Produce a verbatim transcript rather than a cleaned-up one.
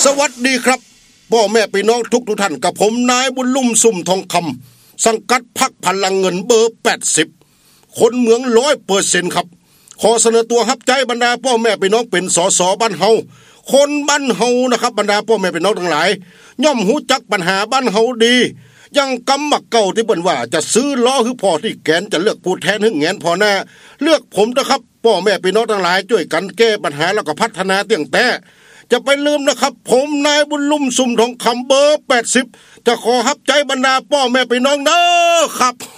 สวัสดีครับพ่อแม่พี่น้องทุกทุกท่านกับผมนายบุญลุ่มสุ่มทองคำสังกัดพรรคพลังเงินเบอร์แปดสิบคนเมือง ร้อยเปอร์เซ็นต์ ครับขอเสนอตัวรับใจบรรดาพ่อแม่พี่น้องเป็นสสบ้านเฮาคนบ้านเฮานะครับบรรดาพ่อแม่พี่น้องทั้งหลายย่อมรู้จักปัญหาบ้านเฮาดียังกำมักเก่าที่เปิ้นว่าจะซื้อล้อคือพอที่แกนจะเลือกผู้แทนหึงแงนพอหน้าเลือกผมนะครับพ่อแม่พี่น้องทั้งหลายช่วยกันแก้ปัญหาแล้วก็พัฒนาเตี้ยงแต่จะไปลืมนะครับผมนายบุญลุ่มสุ่มทองคำเบอร์แปดสิบจะขอรับใจบรรดาพ่อแม่พี่น้องเด้อครับ